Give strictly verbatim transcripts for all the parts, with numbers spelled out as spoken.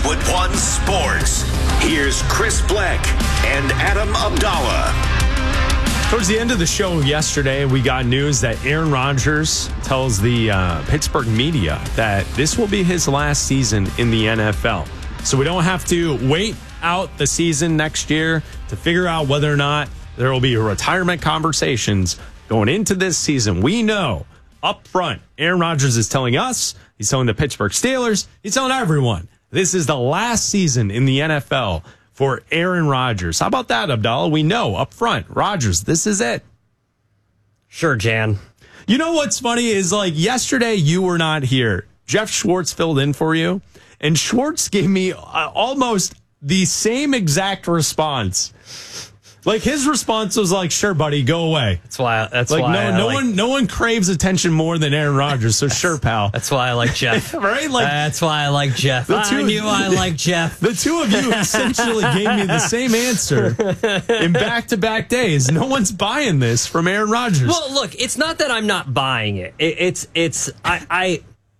Westwood One Sports. Here's Chris Black and Adam Abdallah. Towards the end of the show yesterday, we got news that Aaron Rodgers tells the uh, Pittsburgh media that this will be his last season in the N F L. So we don't have to wait out the season next year to figure out whether or not there will be retirement conversations going into this season. We know up front, Aaron Rodgers is telling us, he's telling the Pittsburgh Steelers, he's telling everyone, this is the last season in the N F L for Aaron Rodgers. How about that, Abdallah? We know up front, Rodgers, this is it. Sure, Jan. You know what's funny is, like, yesterday you were not here. Jeff Schwartz filled in for you, and Schwartz gave me uh, almost the same exact response. Like, his response was like, "Sure, buddy, go away." That's why. That's like why. no, I no like, one, no one craves attention more than Aaron Rodgers. So sure, pal. That's why I like Jeff. Right? Like, that's why I like Jeff. The I two, knew I liked Jeff. The two of you essentially gave me the same answer in back-to-back days. No one's buying this from Aaron Rodgers. Well, look, it's not that I'm not buying it. it it's, it's, I, I,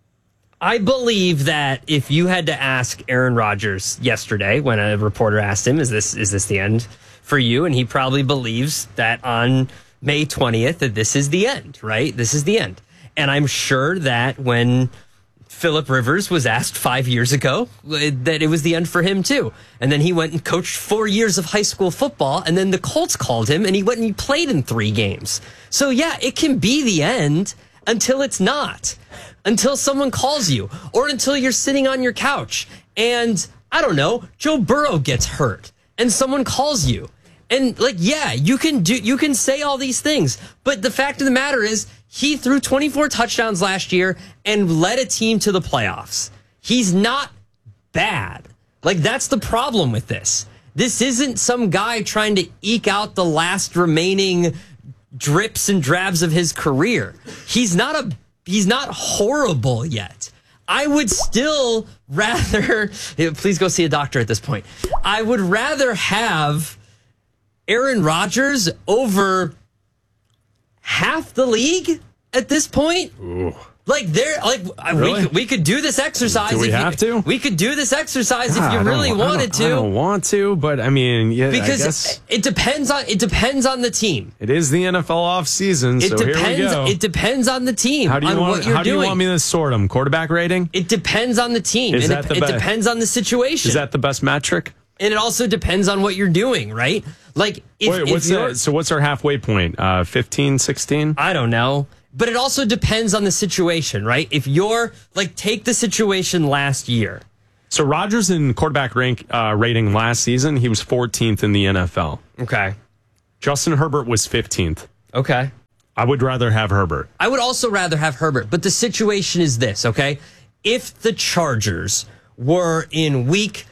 I believe that if you had to ask Aaron Rodgers yesterday, when a reporter asked him, "Is this, is this the end for you?" And he probably believes that on May twentieth that this is the end, right? This is the end. And I'm sure that when Phillip Rivers was asked five years ago that it was the end for him too. And then he went and coached four years of high school football, and then the Colts called him and he went and he played in three games. So yeah, it can be the end until it's not. Until someone calls you, or until you're sitting on your couch and, I don't know, Joe Burrow gets hurt and someone calls you. And, like, yeah, you can do, you can say all these things, but the fact of the matter is he threw twenty-four touchdowns last year and led a team to the playoffs. He's not bad. Like, that's the problem with this. This isn't some guy trying to eke out the last remaining drips and drabs of his career. He's not a, he's not horrible yet. I would still rather, please go see a doctor at this point. I would rather have Aaron Rodgers over half the league at this point. Ooh. Like, there, like Really? we could, we could do this exercise. Do we if have you, to? We could do this exercise Ah, if you I don't- really I wanted don't- I to. don't want to, but I mean, yeah, Because I guess it depends on it depends on the team. it is the N F L off season. It So here we depends. go. It depends on the team. How do you on want? what you're How do you doing. want me to sort them? Quarterback rating? It depends on the team, Is and that it, the it best? depends on the situation. Is that the best metric? And it also depends on what you're doing, right? Like, if, Wait, if what's you're, the, so what's our halfway point? Uh, fifteen, sixteen? I don't know. But it also depends on the situation, right? If you're, like, take the situation last year. So Rodgers in quarterback rank uh, rating last season, he was fourteenth in the N F L. Okay. Justin Herbert was fifteenth. Okay. I would rather have Herbert. I would also rather have Herbert, but the situation is this, okay? If the Chargers were in week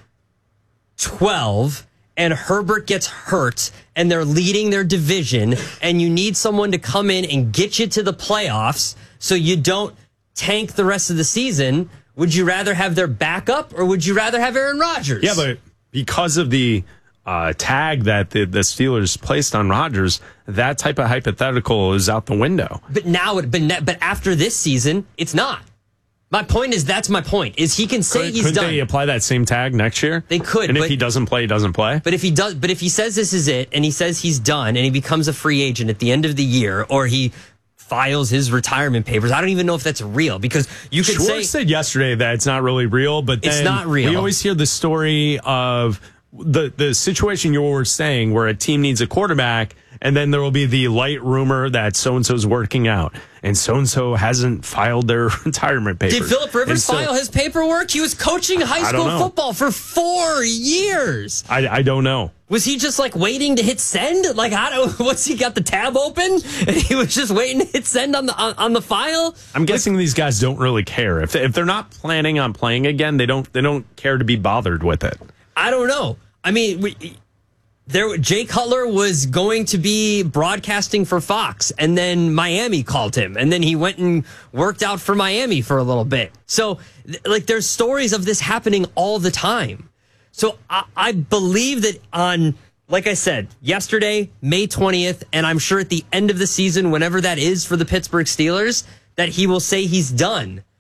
twelve and Herbert gets hurt and they're leading their division and you need someone to come in and get you to the playoffs so you don't tank the rest of the season, would you rather have their backup or would you rather have Aaron Rodgers? Yeah, but because of the uh, tag that the, the Steelers placed on Rodgers, that type of hypothetical is out the window. But now, it, but, ne- but after this season, it's not. My point is, that's my point, is he can say Could, he's couldn't done. they apply that same tag next year? They could, And if but- he doesn't play, he doesn't play? But if he does, but if he says this is it, and he says he's done, and he becomes a free agent at the end of the year, or he files his retirement papers, I don't even know if that's real, because you could Schwartz say said yesterday that it's not really real, but then It's not real. we always hear the story of the the situation you were saying where a team needs a quarterback, and then there will be the light rumor that so-and-so's working out, and so-and-so hasn't filed their retirement papers. Did Phillip Rivers And so- file his paperwork? He was coaching high I don't school know. football for four years. I, I don't know. Was he just like waiting to hit send? Like, I don't. What's he got the tab open? And he was just waiting to hit send on the on, on the file. I'm guessing these guys don't really care. If if they're not planning on playing again, they don't they don't care to be bothered with it. I don't know. I mean, we, there. Jay Cutler was going to be broadcasting for Fox, and then Miami called him, and then he went and worked out for Miami for a little bit. So, th- like, there's stories of this happening all the time. So, I, I believe that on, like I said, yesterday, May twentieth, and I'm sure at the end of the season, whenever that is for the Pittsburgh Steelers, that he will say he's done.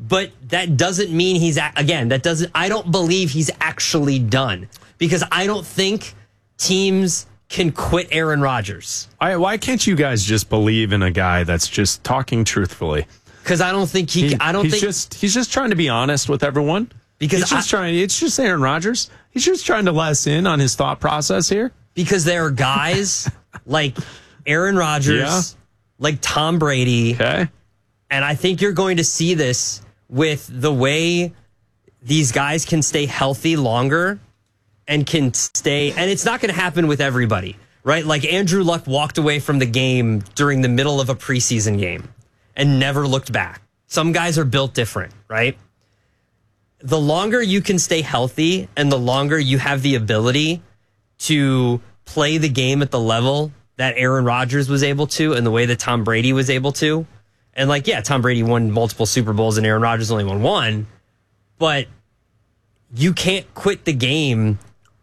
But that doesn't mean he's, a- again, that doesn't, I don't believe he's actually done because I don't think teams can quit Aaron Rodgers. I, why can't you guys just believe in a guy that's just talking truthfully? Because I don't think he, He- I don't he's think, just he's just trying to be honest with everyone. Because he's just I- trying. It's just Aaron Rodgers. He's just trying to let us in on his thought process here. because there are guys like Aaron Rodgers, Yeah. like Tom Brady. Okay. And I think you're going to see this with the way these guys can stay healthy longer and can stay. And it's not going to happen with everybody, right? Like Andrew Luck walked away from the game during the middle of a preseason game and never looked back. Some guys are built different, right? The longer you can stay healthy and the longer you have the ability to play the game at the level that Aaron Rodgers was able to and the way that Tom Brady was able to. And like, yeah, Tom Brady won multiple Super Bowls and Aaron Rodgers only won one, but you can't quit the game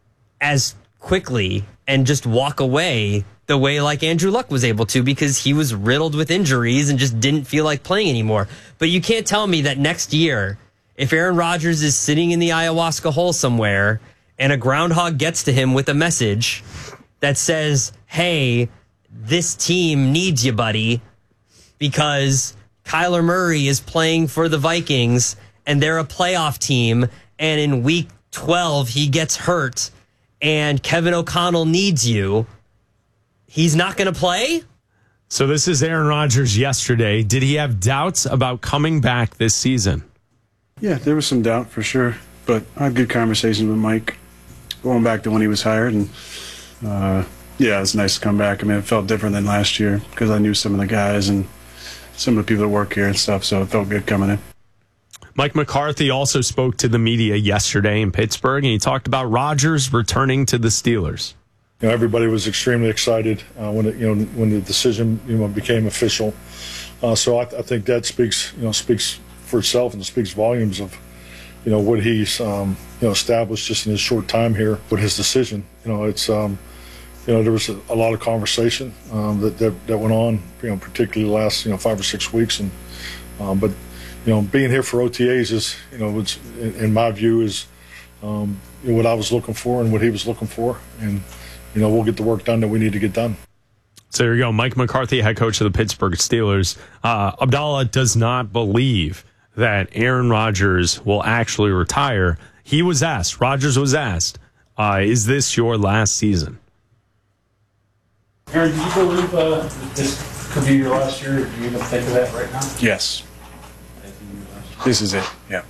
as quickly and just walk away the way like Andrew Luck was able to because he was riddled with injuries and just didn't feel like playing anymore. But you can't tell me that next year, if Aaron Rodgers is sitting in the ayahuasca hole somewhere and a groundhog gets to him with a message that says, hey, this team needs you, buddy, because Kyler Murray is playing for the Vikings and they're a playoff team. And in week twelve, he gets hurt and Kevin O'Connell needs you. He's not going to play? So this is Aaron Rodgers yesterday. Did he have doubts about coming back this season? Yeah, there was some doubt for sure, but I had good conversations with Mike going back to when he was hired. And uh, yeah, it was nice to come back. I mean, it felt different than last year because I knew some of the guys and some of the people that work here and stuff, so it felt good coming in. Mike McCarthy also spoke to the media yesterday in Pittsburgh, and he talked about Rodgers returning to the Steelers. You know, everybody was extremely excited uh, when it, you know, when the decision, you know, became official. Uh, so I, I think that speaks, you know, speaks for itself and speaks volumes of, you know, what he's, um, you know, established just in his short time here with his decision. You know, it's, um, you know, there was a, a lot of conversation um, that, that that went on, you know, particularly the last, you know, five or six weeks, and um, but you know, being here for O T As is, you know, it's, in, in my view, is um, you know, what I was looking for and what he was looking for, and you know, we'll get the work done that we need to get done. So there you go. Mike McCarthy, head coach of the Pittsburgh Steelers. Uh, Abdallah does not believe that Aaron Rodgers will actually retire. He was asked, Rodgers was asked, uh, is this your last season? Aaron, do you believe uh, that this could be your last year? Do you even think of that right now? Yes, this is it. Yeah.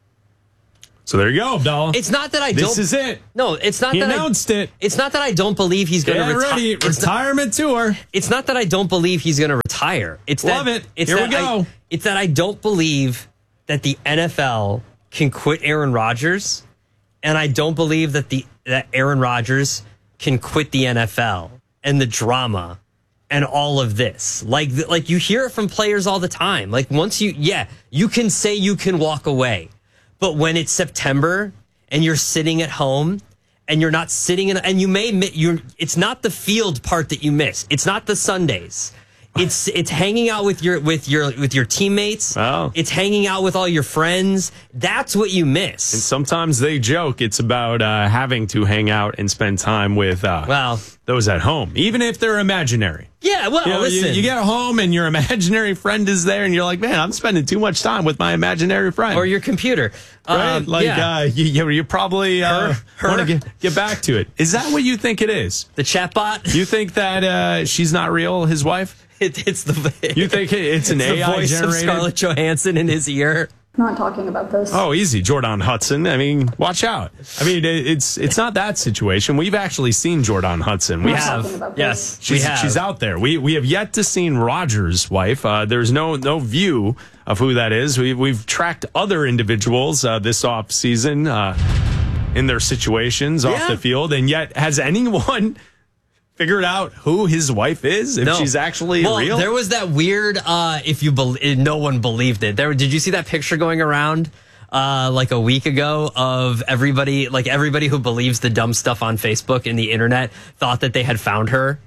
So there you go, Abdallah. It's not that I this don't. is it. No, it's not He that announced I, it. It's not that I don't believe he's going to Get retire. ready. It's not, Retirement tour. it's not that I don't believe he's going to retire. It's Love that, it. It's Here that we go. I, it's that I don't believe that the N F L can quit Aaron Rodgers, and I don't believe that the that Aaron Rodgers can quit the N F L and the drama and all of this. Like like you hear it from players all the time. Like once you yeah, you can say you can walk away. But when it's September and you're sitting at home and you're not sitting in and you may you're it's not the field part that you miss. It's not the Sundays. It's it's hanging out with your with your with your teammates. Oh. It's hanging out with all your friends. That's what you miss. And sometimes they joke it's about uh, having to hang out and spend time with uh, Well, those at home, even if they're imaginary. yeah, well, You know, you, listen. you get home and your imaginary friend is there, and you're like, man, I'm spending too much time with my imaginary friend. or your computer. right? Um, like, yeah. uh, you, you, you probably uh, Her- her- want to get, get back to it. Is that what you think it is? the chatbot. You think that uh, she's not real, his wife? It, it's the You think it's an it's the A I voice generated? of Scarlett Johansson in his ear. Not talking about this. Oh, easy, Jordan Hudson. I mean, watch out. I mean, it, it's it's not that situation. We've actually seen Jordan Hudson. We We've have, talking about yes, this. we She's, have. she's out there. We we have yet to seen Rodgers' wife. Uh, there's no no view of who that is. We we've tracked other individuals uh, this off season uh, in their situations off Yeah. the field, and yet has anyone figured out who his wife is? If No. she's actually well, real? there was that weird. Uh, if you bel no one believed it. There, did you see that picture going around? Uh, like a week ago of everybody, like everybody who believes the dumb stuff on Facebook and the internet thought that they had found her.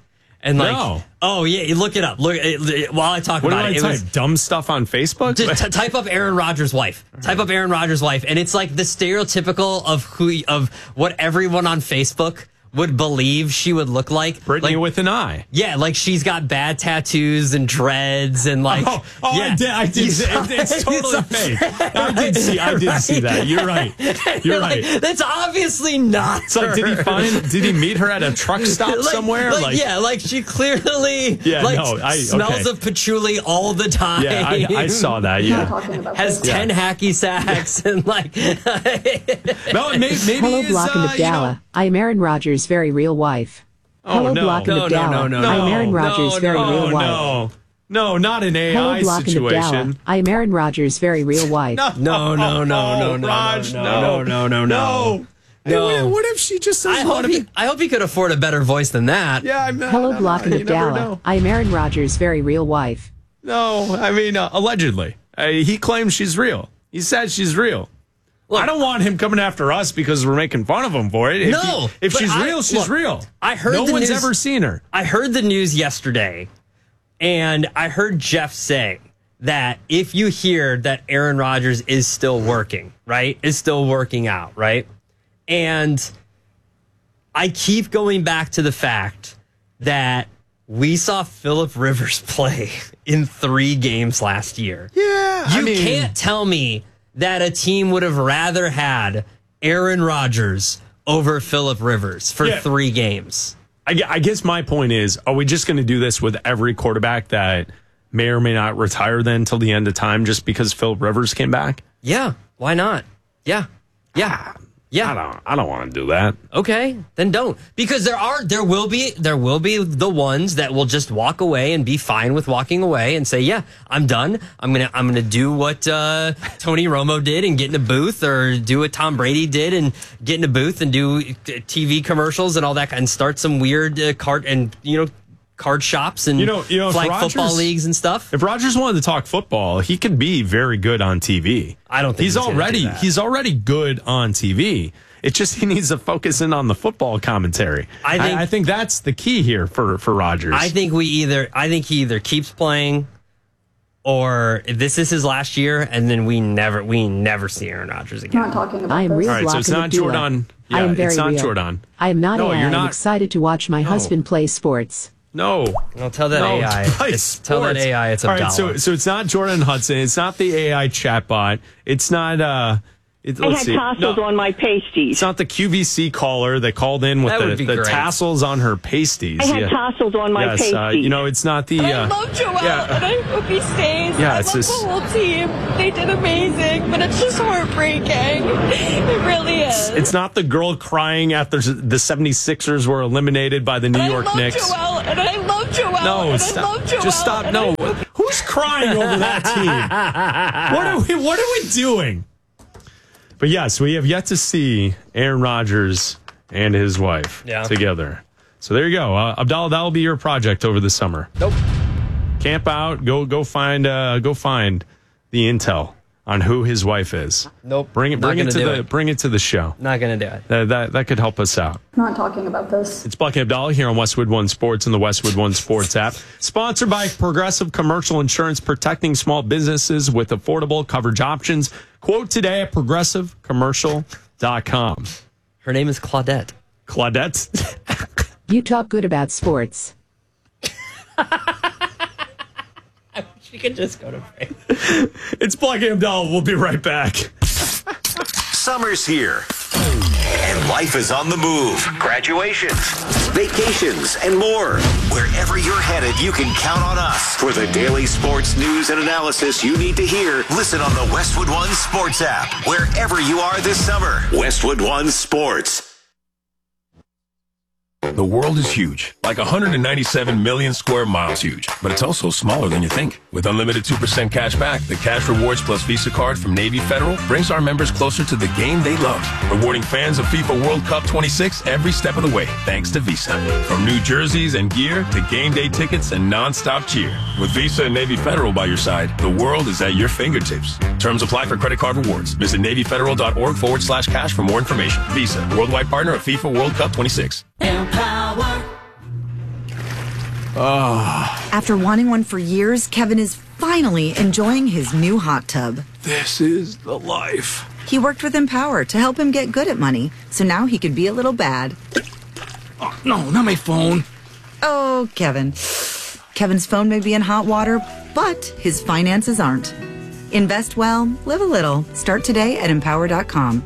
And like, No. oh yeah, you look it up. Look it, while I talk What do about I it. It type? was Dumb stuff on Facebook? just t- type up Aaron Rodgers' wife. Type up Aaron Rodgers' wife, and it's like the stereotypical of who of what everyone on Facebook would believe she would look like. Brittany like, with an eye. yeah, like she's got bad tattoos and dreads and like. Oh, oh yeah. I did. I did. You It, saw- it's you totally saw- fake. I did see. I did see that. You're right. You're Like, right. that's obviously not. It's like, did he her. find? Did he meet her at a truck stop Like- somewhere? Like, yeah, like she clearly Yeah, like no, I- smells okay. of patchouli all the time. yeah. I, I saw that. Yeah. Has ten hacky sacks and like. No, maybe, maybe Hello, he's, Block and uh, you know- Abdallah. I am Aaron Rodgers' very real wife. Oh, Hello, no. Block and No, no, Abdallah. no, no, I am no. Aaron Rodgers' No, very no, real Oh wife. no, no, not an A Hello, I Block and Abdallah. situation. I am Aaron Rodgers' very real wife. No, no, no, no, no, Raj, no, no, no, no, no, no. Hey, No. what, what if she just says I hope want he. to be? I hope he could afford a better voice than that. Yeah, I'm. I Hello, don't Block know. and You never Abdallah. know. I am Aaron Rodgers' very real wife. No, I mean uh, allegedly. Uh, he claims she's real. He said she's real. Look, I don't want him coming after us because we're making fun of him for it. If No, he- if but she's I- real, she's look, real. I heard no the one's news- ever seen her. I heard the news yesterday, and I heard Jeff say that if you hear that Aaron Rodgers is still working, right, is still working out, right, and I keep going back to the fact that we saw Phillip Rivers play in three games last year. Yeah, You I mean, can't tell me that a team would have rather had Aaron Rodgers over Phillip Rivers for Yeah. three games. I, gue- I guess my point is, are we just going to do this with every quarterback that may or may not retire then until the end of time just because Phillip Rivers came back? Yeah, why not? Yeah, yeah, yeah. I don't. I don't want to do that. Okay, then don't, because there are there will be there will be the ones that will just walk away and be fine with walking away and say, yeah, I'm done. I'm gonna I'm gonna do what uh, Tony Romo did and get in a booth, or do what Tom Brady did and get in a booth and do T V commercials and all that, and start some weird uh, cart and you know card shops and You know- you know, if flag Rodgers- football leagues and stuff. If Rodgers wanted to talk football, he could be very good on T V. I don't think he's, he's gonna already do that. he's already good on T V. It's just he needs to focus in on the football commentary. I think- I, I think that's the key here for for Rodgers. I think we either I think he either keeps playing, or if this is his last year, and then we never we never see Aaron Rodgers again. Not talking about I am this. real All right, so Block it's and not Abdullah. Jordan. I Yeah, am very it's not real. Jordan. I am not No, A I. you're I'm not- excited to watch my husband play sports. No. I'll tell that No, A I. it's It's, tell that sports. A I it's All right, Abdallah. so so it's not Jordan Hudson. It's not the A I chatbot. It's not. uh it, I let's had see. tassels No, on my pasties. it's not the Q V C caller that called in with That the, would be the great. tassels on her pasties. I had Yeah. tassels on my yes, pasties. uh, you know, it's not the. I Uh, love Joel, yeah. and I hope he stays. Yeah, I it's love just- the whole team. They did amazing, but it's just heartbreaking. It really is. It's not the girl crying after the seventy-sixers were eliminated by the New And York I love Knicks. Joel, and I love Joel, No, and I stop. love Joel. Just stop. and No. I hope- Who's crying over that team? What are we what are we doing? But yes, we have yet to see Aaron Rodgers and his wife Yeah. together. So there you go. Uh, Abdallah, that'll be your project over the summer. Nope. Camp out, go go find uh, go find the intel on who his wife is. Nope. Bring it Not bring it gonna to do the it. bring it to the show. Not gonna do it. That that, that could help us out. Not talking about this. It's Buck and Abdallah here on Westwood One Sports and the Westwood One Sports app. Sponsored by Progressive Commercial Insurance, protecting small businesses with affordable coverage options. Quote today at progressive commercial dot com. Her name is Claudette. Claudette. You talk good about sports. She could just go to bed. It's Buck and Abdallah. We'll be right back. Summer's here. And life is on the move. Graduations, vacations, and more. Wherever you're headed, you can count on us. For the daily sports news and analysis you need to hear, listen on the Westwood One Sports app. Wherever you are this summer. Westwood One Sports. The world is huge, like one hundred ninety-seven million square miles huge, but it's also smaller than you think. With unlimited two percent cash back, the Cash Rewards Plus Visa card from Navy Federal brings our members closer to the game they love, rewarding fans of FIFA World Cup twenty-six every step of the way, thanks to Visa. From new jerseys and gear to game day tickets and non-stop cheer. With Visa and Navy Federal by your side, the world is at your fingertips. Terms apply for credit card rewards. Visit NavyFederal.org forward slash cash for more information. Visa, worldwide partner of FIFA World Cup twenty-six. Empower. Oh. After wanting one for years, Kevin is finally enjoying his new hot tub. This is the life. He worked with Empower to help him get good at money, so now he can be a little bad. Oh, no, not my phone. Oh, Kevin. Kevin's phone may be in hot water, but his finances aren't. Invest well, live a little. Start today at empower dot com.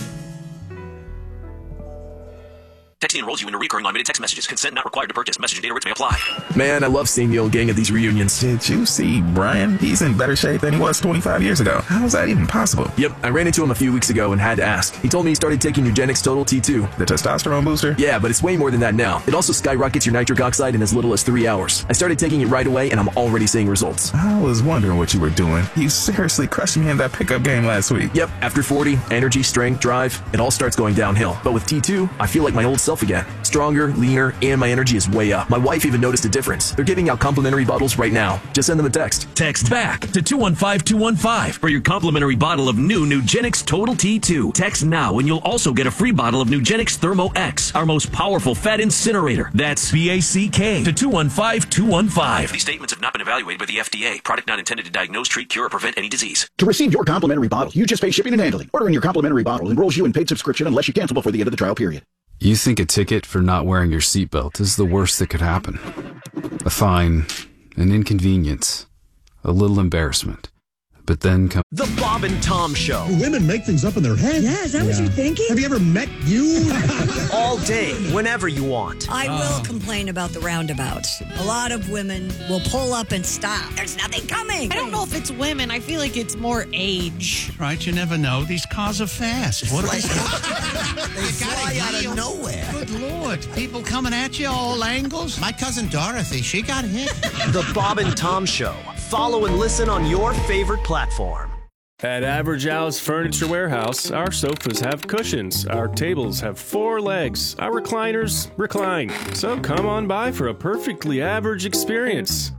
Texting enrolls you into recurring automated text messages. Consent not required to purchase. Message and data rates may apply. Man, I love seeing the old gang at these reunions. Did you see Brian? He's in better shape than he was twenty-five years ago. How is that even possible? Yep, I ran into him a few weeks ago and had to ask. He told me he started taking Nugenix Total T two. The testosterone booster? Yeah, but it's way more than that now. It also skyrockets your nitric oxide in as little as three hours. I started taking it right away and I'm already seeing results. I was wondering what you were doing. You seriously crushed me in that pickup game last week. Yep, after forty, energy, strength, drive, it all starts going downhill. But with T two, I feel like my old self again. Stronger, leaner, and my energy is way up. My wife even noticed a difference. They're giving out complimentary bottles right now. Just send them a text. Text BACK to two one five two one five for your complimentary bottle of new Nugenix Total T two. Text now and you'll also get a free bottle of Nugenix Thermo X, our most powerful fat incinerator. That's B A C K to two one five two one five. These statements have not been evaluated by the F D A. Product not intended to diagnose, treat, cure, or prevent any disease. To receive your complimentary bottle, you just pay shipping and handling. Ordering your complimentary bottle enrolls you in paid subscription unless you cancel before the end of the trial period. You think a ticket for not wearing your seatbelt is the worst that could happen. A fine, an inconvenience, a little embarrassment. But then comes The Bob and Tom Show. Women make things up in their head. Yeah, is that yeah. what you're thinking? Have you ever met you? All day, whenever you want. I will complain about the roundabouts. A lot of women will pull up and stop. There's nothing coming. I don't know if it's women. I feel like it's more age. Right, you never know. These cars are fast. What like, they fly out of nowhere. Good Lord. People coming at you all angles. My cousin Dorothy, she got hit. The Bob and Tom Show. Follow and listen on your favorite platform. At Average Al's Furniture Warehouse, our sofas have cushions, our tables have four legs, our recliners recline. So come on by for a perfectly average experience.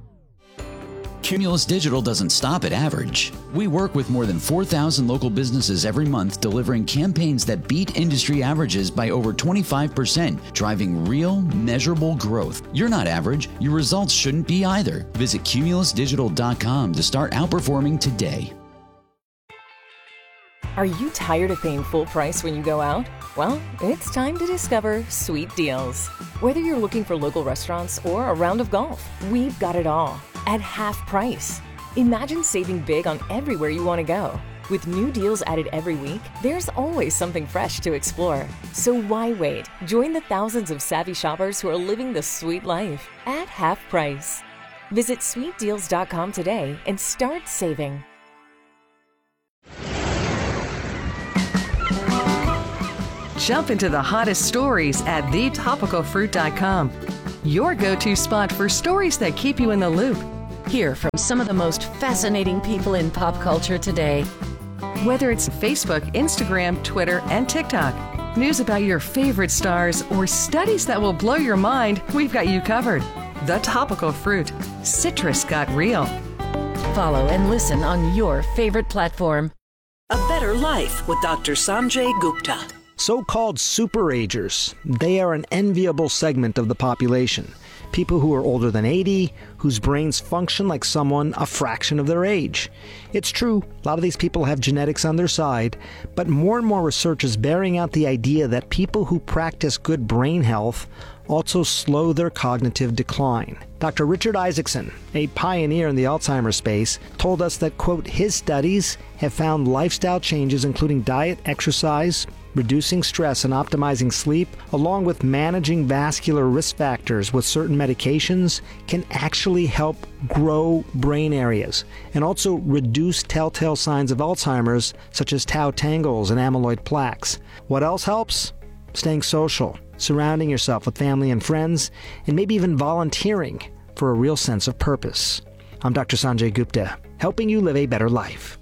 Cumulus Digital doesn't stop at average. We work with more than four thousand local businesses every month, delivering campaigns that beat industry averages by over twenty-five percent, driving real, measurable growth. You're not average. Your results shouldn't be either. Visit cumulus digital dot com to start outperforming today. Are you tired of paying full price when you go out? Well, it's time to discover Sweet Deals. Whether you're looking for local restaurants or a round of golf, we've got it all at half price. Imagine saving big on everywhere you want to go. With new deals added every week, there's always something fresh to explore. So why wait? Join the thousands of savvy shoppers who are living the sweet life at half price. Visit sweet deals dot com today and start saving. Jump into the hottest stories at the topical fruit dot com. Your go-to spot for stories that keep you in the loop. Hear from some of the most fascinating people in pop culture today. Whether it's Facebook, Instagram, Twitter, and TikTok, news about your favorite stars, or studies that will blow your mind, we've got you covered. The Topical Fruit. Citrus got real. Follow and listen on your favorite platform. A Better Life with Doctor Sanjay Gupta. So-called superagers. They are an enviable segment of the population. People who are older than eighty, whose brains function like someone a fraction of their age. It's true, a lot of these people have genetics on their side, but more and more research is bearing out the idea that people who practice good brain health also slow their cognitive decline. Doctor Richard Isaacson, a pioneer in the Alzheimer's space, told us that, quote, his studies have found lifestyle changes including diet, exercise, reducing stress and optimizing sleep, along with managing vascular risk factors with certain medications, can actually help grow brain areas and also reduce telltale signs of Alzheimer's, such as tau tangles and amyloid plaques. What else helps? Staying social, surrounding yourself with family and friends, and maybe even volunteering for a real sense of purpose. I'm Doctor Sanjay Gupta, helping you live a better life.